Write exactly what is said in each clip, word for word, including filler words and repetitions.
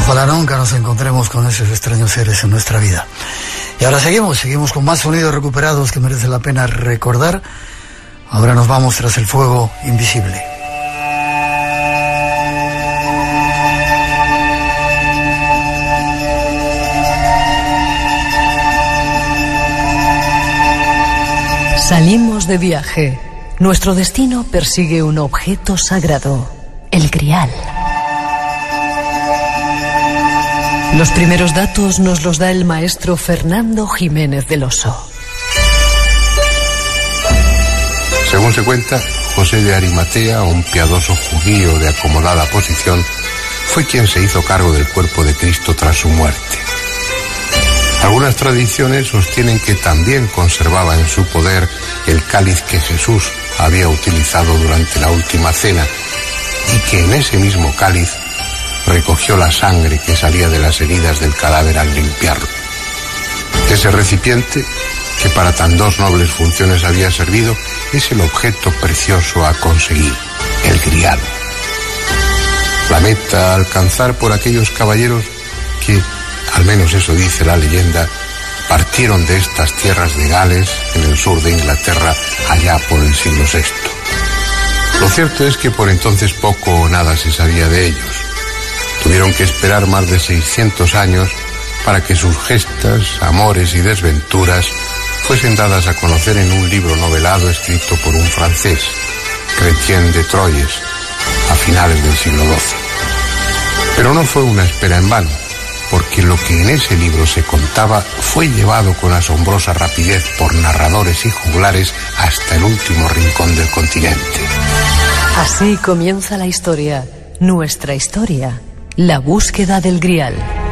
Ojalá nunca nos encontremos con esos extraños seres en nuestra vida. Y ahora seguimos, seguimos con más sonidos recuperados que merece la pena recordar. Ahora nos vamos tras el fuego invisible. Salimos de viaje. Nuestro destino persigue un objeto sagrado, el Grial. Los primeros datos nos los da el maestro Fernando Jiménez del Oso. Según se cuenta, José de Arimatea, un piadoso judío de acomodada posición, fue quien se hizo cargo del cuerpo de Cristo tras su muerte. Algunas tradiciones sostienen que también conservaba en su poder el cáliz que Jesús había utilizado durante la última cena y que en ese mismo cáliz recogió la sangre que salía de las heridas del cadáver al limpiarlo. Ese recipiente, que para tan dos nobles funciones había servido, es el objeto precioso a conseguir, el Grial. La meta a alcanzar por aquellos caballeros que, al menos eso dice la leyenda, partieron de estas tierras de Gales, en el sur de Inglaterra, allá por el siglo sexto. Lo cierto es que por entonces poco o nada se sabía de ellos. Tuvieron que esperar más de seiscientos años para que sus gestas, amores y desventuras fuesen dadas a conocer en un libro novelado escrito por un francés, Chrétien de Troyes, a finales del siglo doce. Pero no fue una espera en vano, porque lo que en ese libro se contaba fue llevado con asombrosa rapidez por narradores y juglares hasta el último rincón del continente. Así comienza la historia, nuestra historia. La búsqueda del Grial.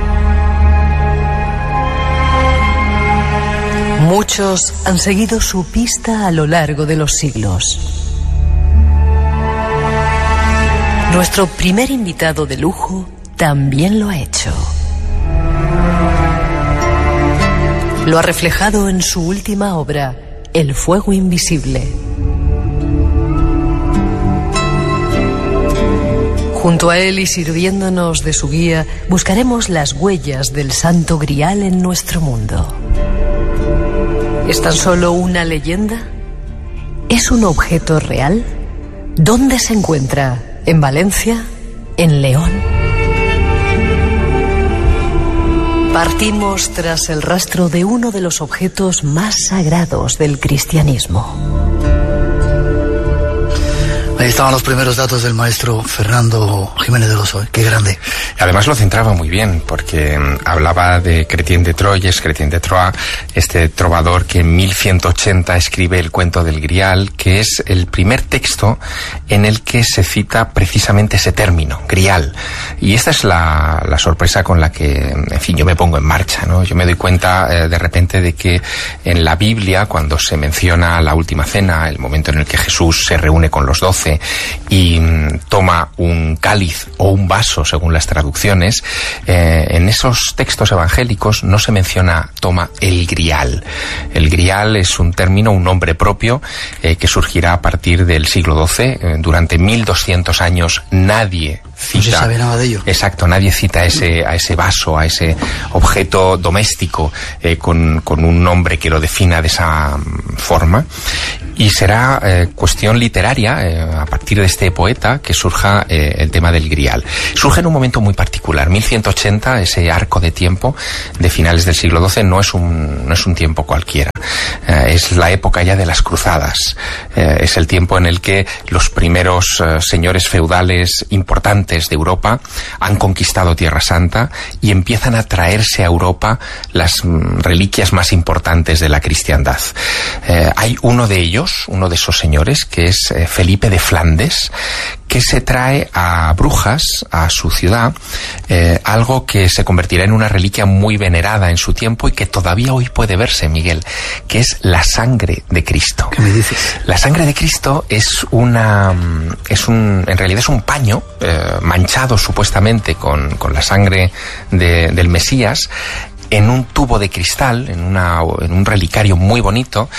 Muchos han seguido su pista a lo largo de los siglos. Nuestro primer invitado de lujo también lo ha hecho. Lo ha reflejado en su última obra, El fuego invisible. Junto a él y sirviéndonos de su guía, buscaremos las huellas del Santo Grial en nuestro mundo. ¿Es tan solo una leyenda? ¿Es un objeto real? ¿Dónde se encuentra? ¿En Valencia? ¿En León? Partimos tras el rastro de uno de los objetos más sagrados del cristianismo. Ahí estaban los primeros datos del maestro Fernando Jiménez del Oso. Qué grande. Además lo centraba muy bien, porque hablaba de Chrétien de Troyes, Chrétien de Troyes, este trovador que en mil ciento ochenta escribe el cuento del Grial, que es el primer texto en el que se cita precisamente ese término, Grial. Y esta es la, la sorpresa con la que, en fin, yo me pongo en marcha, ¿no? Yo me doy cuenta eh, de repente de que en la Biblia, cuando se menciona la última cena, el momento en el que Jesús se reúne con los doce y mm, toma un cáliz o un vaso, según las traducciones, eh, en esos textos evangélicos no se menciona toma el Grial. El Grial es un término, un nombre propio eh, que surgirá a partir del siglo doce. Eh, durante mil doscientos años nadie cita, no se sabe nada de ello. Exacto, nadie cita a ese, a ese vaso, a ese objeto doméstico eh, con, con un nombre que lo defina de esa forma. Y será eh, cuestión literaria, eh, a partir de este poeta, que surja eh, el tema del Grial. Surge en un momento muy particular. mil ciento ochenta, ese arco de tiempo de finales del siglo doce, no es un, no es un tiempo cualquiera. Eh, es la época ya de las cruzadas. Eh, es el tiempo en el que los primeros eh, señores feudales importantes de Europa han conquistado Tierra Santa y empiezan a traerse a Europa las mm, reliquias más importantes de la cristiandad. Eh, hay uno de ellos, uno de esos señores, que es eh, Felipe de Flandes, que se trae a Brujas, a su ciudad, eh, algo que se convertirá en una reliquia muy venerada en su tiempo y que todavía hoy puede verse, Miguel, que es la sangre de Cristo. ¿Qué me dices? La sangre de Cristo es una, es un, en realidad es un paño eh, manchado supuestamente con, con la sangre de, del Mesías, en un tubo de cristal, en, una, en un relicario muy bonito,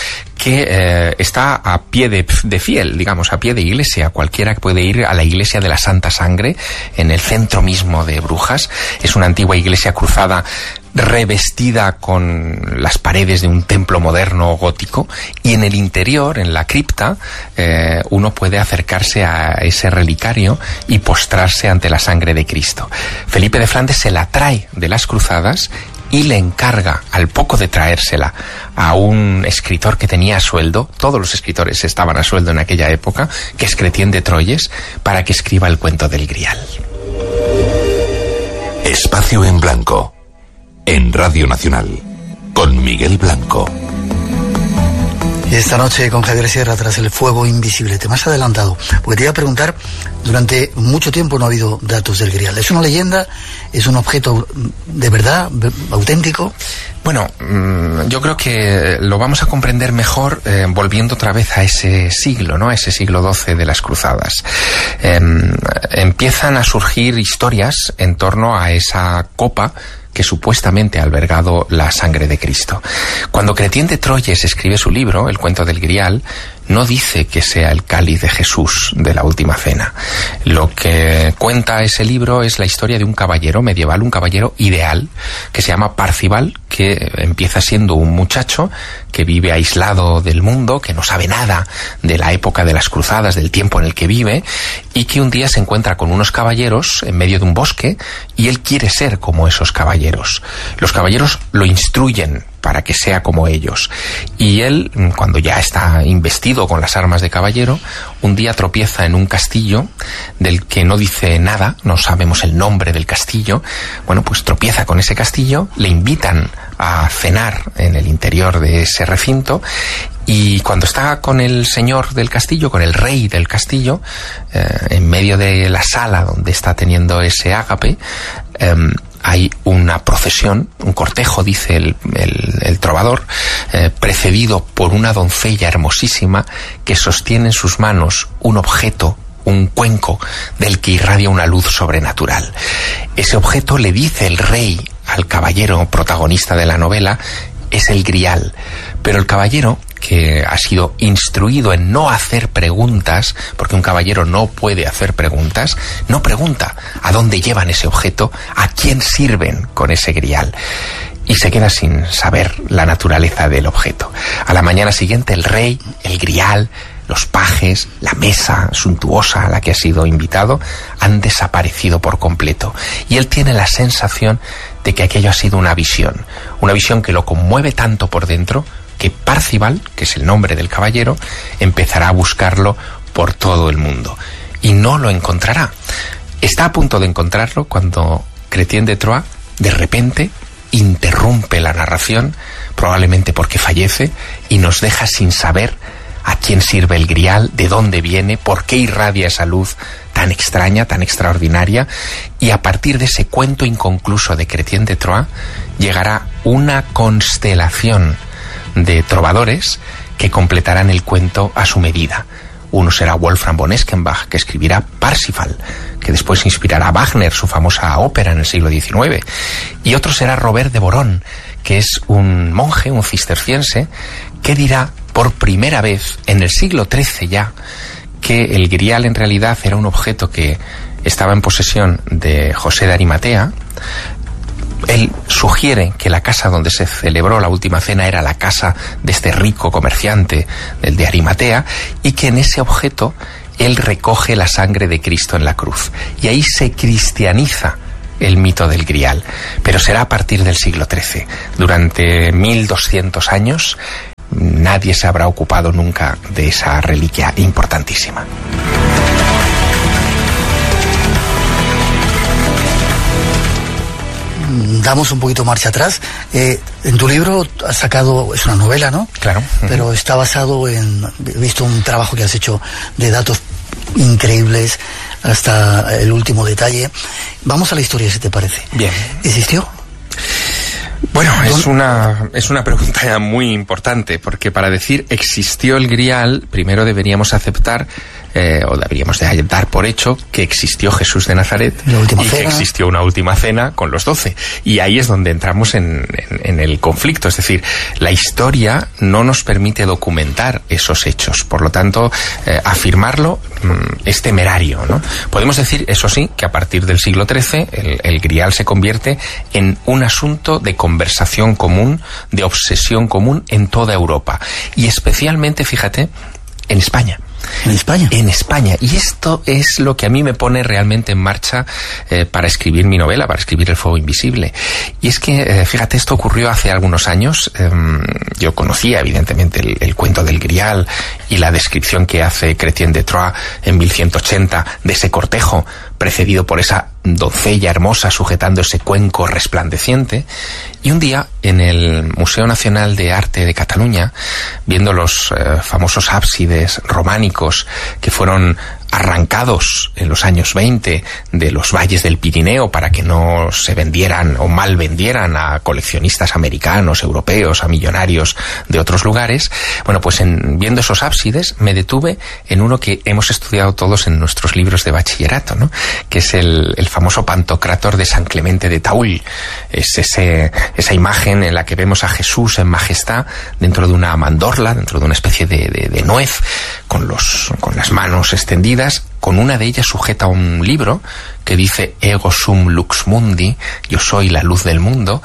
que eh, está a pie de, de fiel, digamos, a pie de iglesia. Cualquiera puede ir a la iglesia de la Santa Sangre, en el centro mismo de Brujas. Es una antigua iglesia cruzada revestida con las paredes de un templo moderno gótico, y en el interior, en la cripta, eh, uno puede acercarse a ese relicario y postrarse ante la sangre de Cristo. Felipe de Flandes se la trae de las cruzadas y le encarga, al poco de traérsela, a un escritor que tenía a sueldo, todos los escritores estaban a sueldo en aquella época, que es Chrétien de Troyes, para que escriba el cuento del Grial. Espacio en Blanco, en Radio Nacional, con Miguel Blanco. Y esta noche con Javier Sierra, Tras el fuego invisible. Te me has adelantado, porque te iba a preguntar, durante mucho tiempo no ha habido datos del Grial. ¿Es una leyenda? ¿Es un objeto de verdad, auténtico? Bueno, yo creo que lo vamos a comprender mejor eh, volviendo otra vez a ese siglo, ¿no? A ese siglo doce de las Cruzadas. Eh, empiezan a surgir historias en torno a esa copa que supuestamente ha albergado la sangre de Cristo. Cuando Chrétien de Troyes escribe su libro, El cuento del Grial, no dice que sea el cáliz de Jesús de la última cena. Lo que cuenta ese libro es la historia de un caballero medieval, un caballero ideal, que se llama Parcival, que empieza siendo un muchacho que vive aislado del mundo, que no sabe nada de la época de las cruzadas, del tiempo en el que vive, y que un día se encuentra con unos caballeros en medio de un bosque, y él quiere ser como esos caballeros. Los caballeros lo instruyen para que sea como ellos. Y él, cuando ya está investido con las armas de caballero, un día tropieza en un castillo del que no dice nada, no sabemos el nombre del castillo. Bueno, pues tropieza con ese castillo, le invitan a cenar en el interior de ese recinto, y cuando está con el señor del castillo, con el rey del castillo, eh, en medio de la sala donde está teniendo ese ágape, eh, hay una procesión, un cortejo, dice el, el, el trovador, eh, precedido por una doncella hermosísima que sostiene en sus manos un objeto, un cuenco, del que irradia una luz sobrenatural. Ese objeto, le dice el rey al caballero protagonista de la novela, es el Grial. Pero el caballero, que ha sido instruido en no hacer preguntas, porque un caballero no puede hacer preguntas, no pregunta a dónde llevan ese objeto, a quién sirven con ese Grial, y se queda sin saber la naturaleza del objeto. A la mañana siguiente, el rey, el Grial, los pajes, la mesa suntuosa a la que ha sido invitado, han desaparecido por completo, y él tiene la sensación de que aquello ha sido una visión, una visión que lo conmueve tanto por dentro que Parcival, que es el nombre del caballero, empezará a buscarlo por todo el mundo y no lo encontrará. Está a punto de encontrarlo cuando Chrétien de Troyes, de repente, interrumpe la narración, probablemente porque fallece, y nos deja sin saber a quién sirve el Grial, de dónde viene, por qué irradia esa luz tan extraña, tan extraordinaria, y a partir de ese cuento inconcluso de Chrétien de Troyes llegará una constelación de trovadores que completarán el cuento a su medida. Uno será Wolfram von Eschenbach, que escribirá Parsifal, que después inspirará a Wagner, su famosa ópera en el siglo diecinueve. Y otro será Robert de Borón, que es un monje, un cisterciense, que dirá por primera vez, en el siglo trece ya, que el Grial en realidad era un objeto que estaba en posesión de José de Arimatea. Él sugiere que la casa donde se celebró la última cena era la casa de este rico comerciante, el de Arimatea, y que en ese objeto él recoge la sangre de Cristo en la cruz. Y ahí se cristianiza el mito del Grial. Pero será a partir del siglo trece. Durante mil doscientos años nadie se habrá ocupado nunca de esa reliquia importantísima. Damos un poquito marcha atrás. Eh, en tu libro has sacado, es una novela, ¿no? Claro. Pero está basado en, he visto un trabajo que has hecho de datos increíbles hasta el último detalle. Vamos a la historia, si te parece. Bien. ¿Existió? Bueno, es una, es una pregunta muy importante, porque para decir existió el Grial, primero deberíamos aceptar, eh, o deberíamos de dar por hecho, que existió Jesús de Nazaret y que existió una última cena con los doce. Y ahí es donde entramos en, en, en el conflicto. Es decir, la historia no nos permite documentar esos hechos. Por lo tanto, eh, afirmarlo mmm, es temerario, ¿no? Podemos decir, eso sí, que a partir del siglo trece el, el Grial se convierte en un asunto de conversación común, de obsesión común en toda Europa. Y especialmente, fíjate, en España. ¿En España? En España. Y esto es lo que a mí me pone realmente en marcha eh, para escribir mi novela, para escribir El fuego invisible. Y es que, eh, fíjate, esto ocurrió hace algunos años. Eh, yo conocía, evidentemente, el, el cuento del Grial y la descripción que hace Chrétien de Troyes en mil ciento ochenta de ese cortejo precedido por esa doncella hermosa sujetando ese cuenco resplandeciente. Y un día, en el Museo Nacional de Arte de Cataluña, viendo los eh, famosos ábsides románicos que fueron arrancados en los años veinte de los valles del Pirineo para que no se vendieran o mal vendieran a coleccionistas americanos, europeos, a millonarios de otros lugares, bueno, pues en viendo esos ábsides me detuve en uno que hemos estudiado todos en nuestros libros de bachillerato, ¿no? Que es el, el famoso Pantocrátor de San Clemente de Taúl. Es ese, esa imagen en la que vemos a Jesús en majestad dentro de una mandorla, dentro de una especie de, de, de nuez, con los, con las manos extendidas. Con una de ellas sujeta un libro que dice Ego sum lux mundi, yo soy la luz del mundo.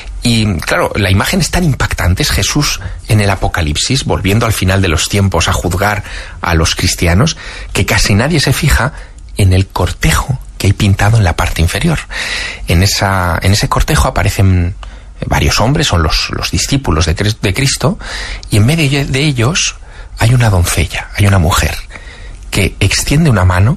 Y claro, la imagen es tan impactante, es Jesús en el Apocalipsis, volviendo al final de los tiempos a juzgar a los cristianos, que casi nadie se fija en el cortejo que hay pintado en la parte inferior. En esa, en ese cortejo aparecen varios hombres, son los, los discípulos de, de Cristo, y en medio de ellos hay una doncella, hay una mujer, que extiende una mano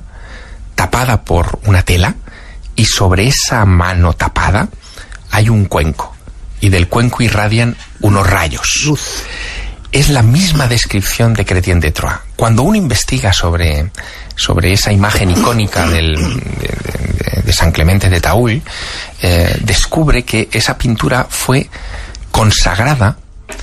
tapada por una tela y sobre esa mano tapada hay un cuenco y del cuenco irradian unos rayos. Luz. Es la misma descripción de Chrétien de Troyes. Cuando uno investiga sobre, sobre esa imagen icónica del, de, de, de San Clemente de Taúl, eh, descubre que esa pintura fue consagrada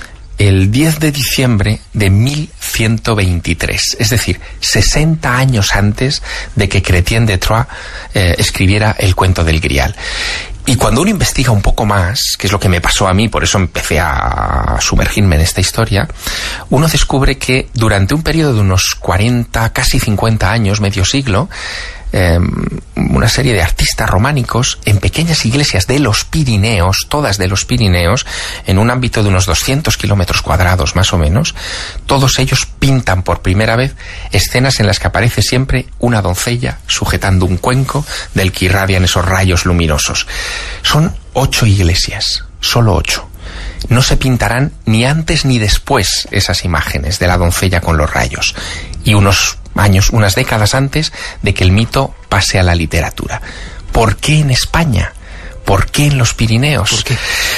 el diez de diciembre de mil ciento veintitrés, es decir, sesenta años antes de que Chrétien de Troyes eh, escribiera el cuento del Grial. Y cuando uno investiga un poco más, que es lo que me pasó a mí, por eso empecé a sumergirme en esta historia, uno descubre que durante un periodo de unos cuarenta, casi cincuenta años, medio siglo, Eh, una serie de artistas románicos en pequeñas iglesias de los Pirineos, todas de los Pirineos, en un ámbito de unos doscientos kilómetros cuadrados más o menos, todos ellos pintan por primera vez escenas en las que aparece siempre una doncella sujetando un cuenco del que irradian esos rayos luminosos. Son ocho iglesias, solo ocho. No se pintarán ni antes ni después esas imágenes de la doncella con los rayos. Y unos años, unas décadas antes de que el mito pase a la literatura. ¿Por qué en España? ¿Por qué en los Pirineos? ¿Por qué?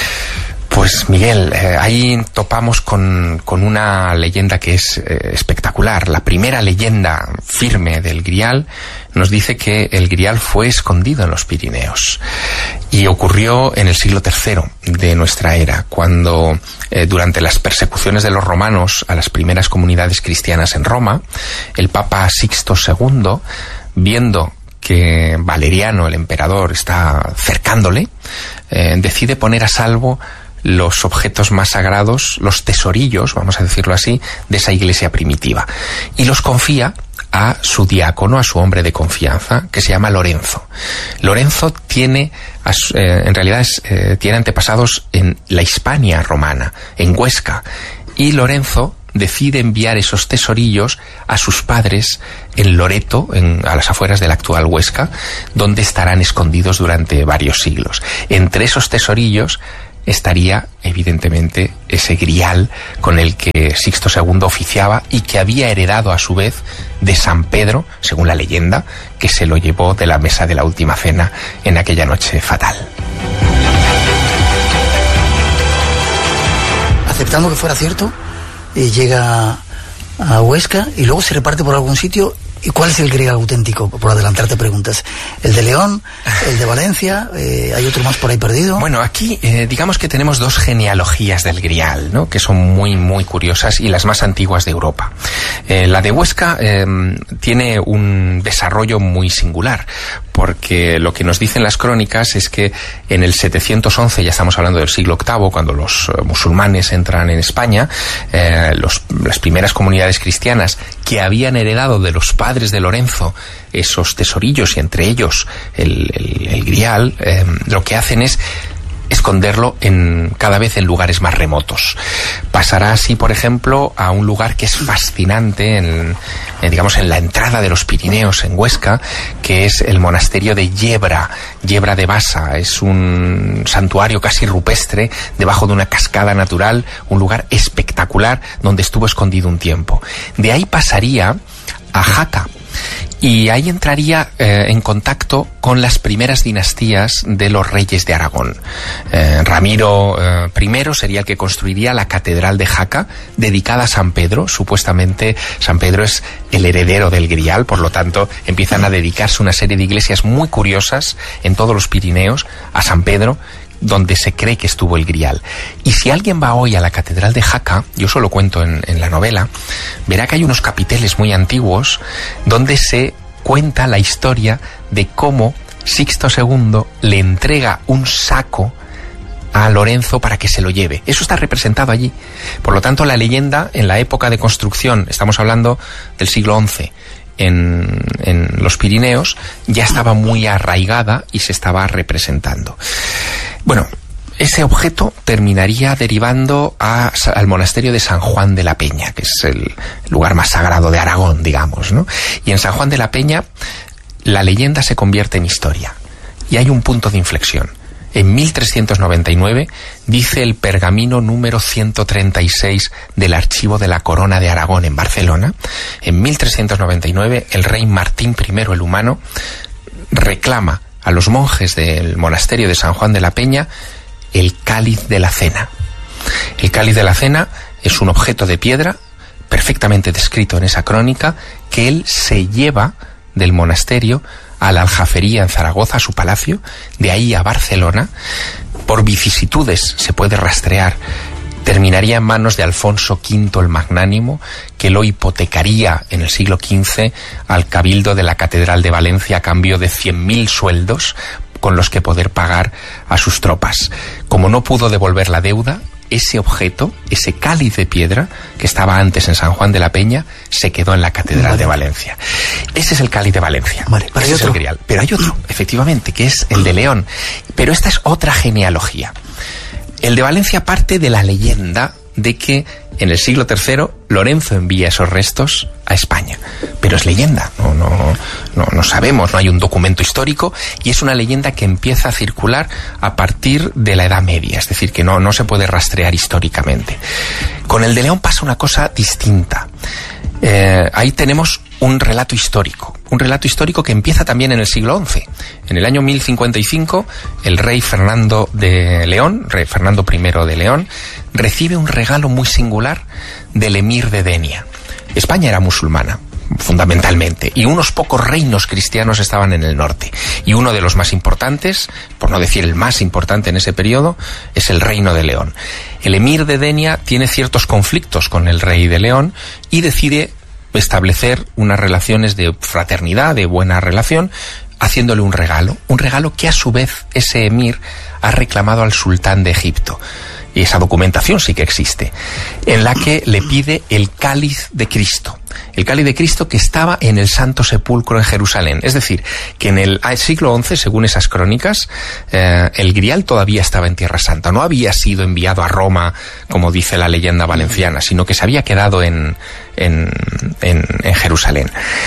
Pues Miguel, eh, ahí topamos con, con una leyenda que es eh, espectacular. La primera leyenda firme del Grial nos dice que el Grial fue escondido en los Pirineos y ocurrió en el siglo tercero de nuestra era, cuando eh, durante las persecuciones de los romanos a las primeras comunidades cristianas en Roma, el Papa Sixto segundo, viendo que Valeriano, el emperador, está cercándole, eh, decide poner a salvo los objetos más sagrados, los tesorillos, vamos a decirlo así, de esa iglesia primitiva, y los confía a su diácono, a su hombre de confianza, que se llama Lorenzo. Lorenzo tiene, eh, en realidad es, eh, tiene antepasados en la Hispania romana, en Huesca, y Lorenzo decide enviar esos tesorillos a sus padres en Loreto, en, a las afueras de la actual Huesca, donde estarán escondidos durante varios siglos. Entre esos tesorillos estaría, evidentemente, ese Grial con el que Sixto segundo oficiaba y que había heredado a su vez de San Pedro, según la leyenda, que se lo llevó de la mesa de la última cena en aquella noche fatal. Aceptando que fuera cierto, eh, llega a Huesca y luego se reparte por algún sitio ¿Y cuál es el grial auténtico? Por adelantarte preguntas. ¿El de León? ¿El de Valencia? Eh, ¿Hay otro más por ahí perdido? Bueno, aquí eh, digamos que tenemos dos genealogías del grial, ¿no? Que son muy, muy curiosas y las más antiguas de Europa. Eh, la de Huesca eh, tiene un desarrollo muy singular, porque lo que nos dicen las crónicas es que en el setecientos once, ya estamos hablando del siglo octavo, cuando los uh, musulmanes entran en España, eh, los, las primeras comunidades cristianas que habían heredado de los padres de Lorenzo esos tesorillos y entre ellos el, el, el grial, eh, lo que hacen es esconderlo en, cada vez en lugares más remotos. Pasará así, por ejemplo, a un lugar que es fascinante en, en, digamos, en la entrada de los Pirineos, en Huesca, que es el monasterio de Yebra, Yebra de Basa. Es un santuario casi rupestre, debajo de una cascada natural, un lugar espectacular donde estuvo escondido un tiempo. De ahí pasaría a Jaca, y ahí entraría eh, en contacto con las primeras dinastías de los reyes de Aragón. Eh, Ramiro eh, I sería el que construiría la catedral de Jaca, dedicada a San Pedro. Supuestamente San Pedro es el heredero del grial, por lo tanto empiezan a dedicarse una serie de iglesias muy curiosas en todos los Pirineos a San Pedro, donde se cree que estuvo el grial. Y si alguien va hoy a la catedral de Jaca, yo solo cuento en, en la novela, verá que hay unos capiteles muy antiguos donde se cuenta la historia de cómo Sixto segundo le entrega un saco a Lorenzo para que se lo lleve. Eso está representado allí. Por lo tanto, la leyenda en la época de construcción, estamos hablando del siglo once, En, en los Pirineos, ya estaba muy arraigada y se estaba representando. Bueno, ese objeto terminaría derivando a, al monasterio de San Juan de la Peña, que es el lugar más sagrado de Aragón, digamos, ¿no? Y en San Juan de la Peña la leyenda se convierte en historia y hay un punto de inflexión. En mil trescientos noventa y nueve dice el pergamino número ciento treinta y seis del Archivo de la Corona de Aragón en Barcelona. En mil trescientos noventa y nueve el rey Martín I el Humano reclama a los monjes del monasterio de San Juan de la Peña el cáliz de la cena. El cáliz de la cena es un objeto de piedra perfectamente descrito en esa crónica que él se lleva del monasterio a la Aljafería en Zaragoza, a su palacio, de ahí a Barcelona. Por vicisitudes se puede rastrear, terminaría en manos de Alfonso quinto el Magnánimo, que lo hipotecaría en el siglo quince al cabildo de la Catedral de Valencia a cambio de cien mil sueldos con los que poder pagar a sus tropas. Como no pudo devolver la deuda, ese objeto, ese cáliz de piedra que estaba antes en San Juan de la Peña, se quedó en la Catedral vale. de Valencia. Ese es el cáliz de Valencia. Vale, pero ese es el grial. Pero hay otro, efectivamente, que es el de León. Pero esta es otra genealogía. El de Valencia parte de la leyenda de que en el siglo tercero Lorenzo envía esos restos a España. Pero es leyenda, no, no, no, no sabemos, no hay un documento histórico, y es una leyenda que empieza a circular a partir de la Edad Media, es decir, que no, no se puede rastrear históricamente. Con el de León pasa una cosa distinta. Eh, ahí tenemos un relato histórico, un relato histórico que empieza también en el siglo once. En el año mil cincuenta y cinco, el rey Fernando de León, rey Fernando I de León, recibe un regalo muy singular del emir de Denia. España era musulmana, fundamentalmente, y unos pocos reinos cristianos estaban en el norte. Y uno de los más importantes, por no decir el más importante en ese periodo, es el Reino de León. El emir de Denia tiene ciertos conflictos con el rey de León y decide establecer unas relaciones de fraternidad, de buena relación, haciéndole un regalo, un regalo que a su vez ese emir ha reclamado al sultán de Egipto. Y esa documentación sí que existe, en la que le pide el cáliz de Cristo. El cáliz de Cristo que estaba en el Santo Sepulcro en Jerusalén. Es decir, que en el siglo once, según esas crónicas, eh, el grial todavía estaba en Tierra Santa. No había sido enviado a Roma, como dice la leyenda valenciana, sino que se había quedado en, en, en, en Jerusalén.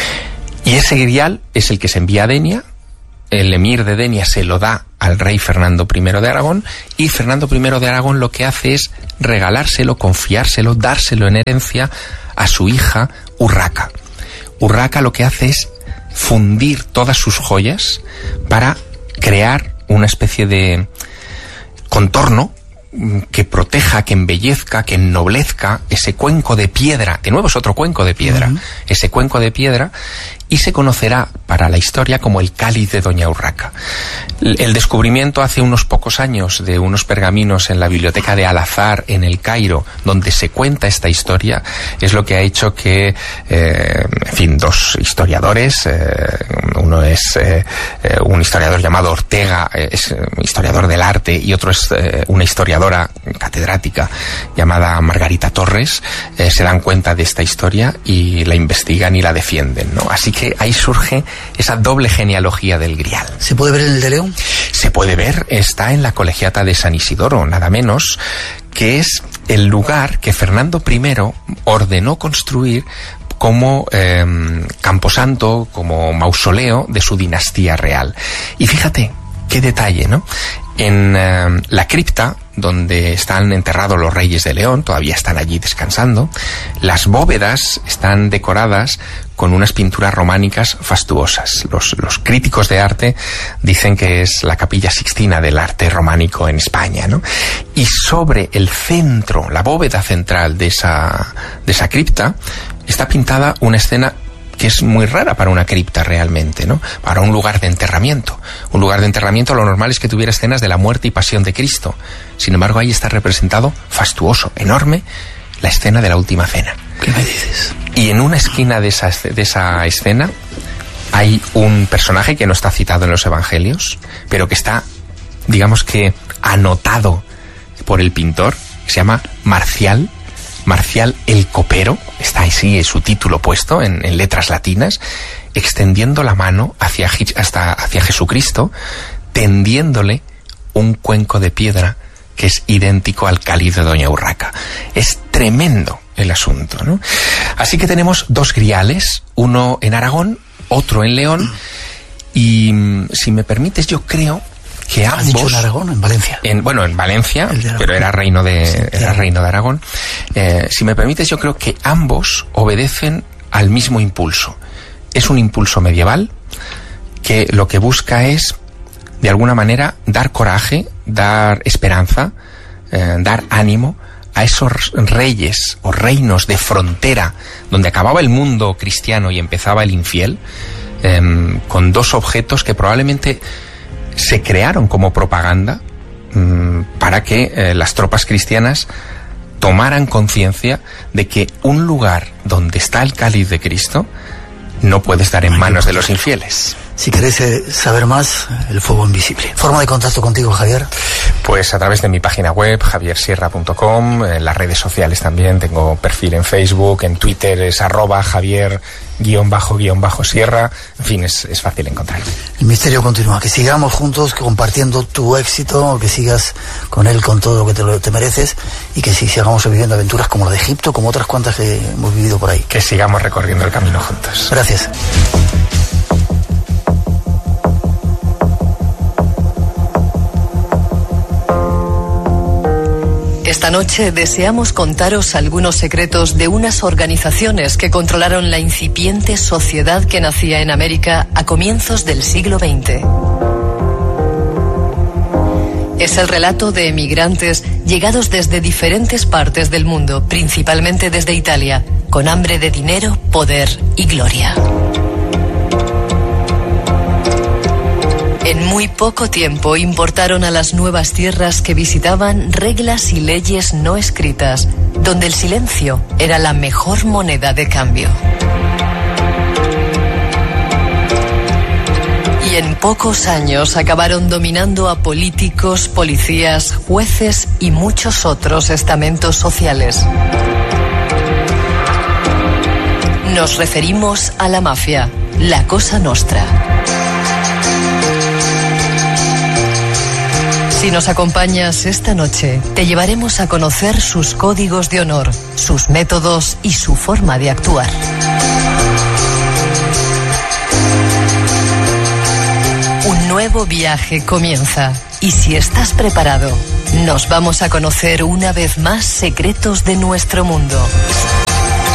Y ese grial es el que se envía a Denia. El emir de Denia se lo da al rey Fernando I de Aragón, y Fernando I de Aragón lo que hace es regalárselo, confiárselo, dárselo en herencia a su hija Urraca. Urraca lo que hace es fundir todas sus joyas para crear una especie de contorno que proteja, que embellezca, que ennoblezca ese cuenco de piedra. De nuevo es otro cuenco de piedra. Uh-huh. Ese cuenco de piedra, y se conocerá para la historia como el cáliz de Doña Urraca. El descubrimiento hace unos pocos años de unos pergaminos en la biblioteca de Al-Azhar en el Cairo, donde se cuenta esta historia, es lo que ha hecho que, eh, en fin, dos historiadores, eh, uno es eh, un historiador llamado Ortega, eh, es historiador del arte, y otro es eh, una historiadora catedrática llamada Margarita Torres, eh, se dan cuenta de esta historia y la investigan y la defienden, ¿no? Así que ahí surge esa doble genealogía del Grial. ¿Se puede ver en el de León? Se puede ver, está en la Colegiata de San Isidoro, nada menos, que es el lugar que Fernando primero ordenó construir como eh, camposanto, como mausoleo de su dinastía real. Y fíjate, qué detalle, ¿no? En eh, la cripta donde están enterrados los reyes de León, todavía están allí descansando, las bóvedas están decoradas con unas pinturas románicas fastuosas. Los, los críticos de arte dicen que es la Capilla Sixtina del arte románico en España, ¿no? Y sobre el centro, la bóveda central de esa, de esa cripta, está pintada una escena que es muy rara para una cripta realmente, ¿no? Para un lugar de enterramiento. Un lugar de enterramiento lo normal es que tuviera escenas de la muerte y pasión de Cristo. Sin embargo, ahí está representado, fastuoso, enorme, la escena de la última cena. ¿Qué me dices? Y en una esquina de esa, de esa escena hay un personaje que no está citado en los evangelios, pero que está, digamos que, anotado por el pintor, que se llama Marcial, Marcial el Copero, está así su título puesto en, en letras latinas, extendiendo la mano hacia, hasta, hacia Jesucristo, tendiéndole un cuenco de piedra que es idéntico al cáliz de Doña Urraca. Es tremendo el asunto, ¿no? Así que tenemos dos griales, uno en Aragón, otro en León, y si me permites, yo creo que ambos... ¿Has dicho en Aragón, en Valencia? En, bueno, en Valencia, pero era reino de, sí, era reino de Aragón. Eh, si me permites, yo creo que ambos obedecen al mismo impulso. Es un impulso medieval que lo que busca es, de alguna manera, dar coraje, dar esperanza, eh, dar ánimo a esos reyes o reinos de frontera donde acababa el mundo cristiano y empezaba el infiel, eh, con dos objetos que probablemente se crearon como propaganda mmm, para que eh, las tropas cristianas tomaran conciencia de que un lugar donde está el cáliz de Cristo no puede estar en manos de los infieles. Si queréis eh, saber más, el fuego invisible. ¿Forma de contacto contigo, Javier? Pues a través de mi página web, javier sierra punto com, en las redes sociales también, tengo perfil en Facebook, en Twitter es arroba javier guión bajo guión bajo sierra, en fin, es, es fácil encontrar. El misterio continúa, que sigamos juntos compartiendo tu éxito, que sigas con él con todo lo que te, lo, te mereces, y que sí, sigamos viviendo aventuras como la de Egipto, como otras cuantas que hemos vivido por ahí. Que sigamos recorriendo el camino juntos. Gracias. Esta noche deseamos contaros algunos secretos de unas organizaciones que controlaron la incipiente sociedad que nacía en América a comienzos del siglo veinte. Es el relato de emigrantes llegados desde diferentes partes del mundo, principalmente desde Italia, con hambre de dinero, poder y gloria. En muy poco tiempo importaron a las nuevas tierras que visitaban reglas y leyes no escritas, donde el silencio era la mejor moneda de cambio. Y en pocos años acabaron dominando a políticos, policías, jueces y muchos otros estamentos sociales. Nos referimos a la mafia, la Cosa Nostra. Si nos acompañas esta noche, te llevaremos a conocer sus códigos de honor, sus métodos y su forma de actuar. Un nuevo viaje comienza, y si estás preparado, nos vamos a conocer una vez más secretos de nuestro mundo.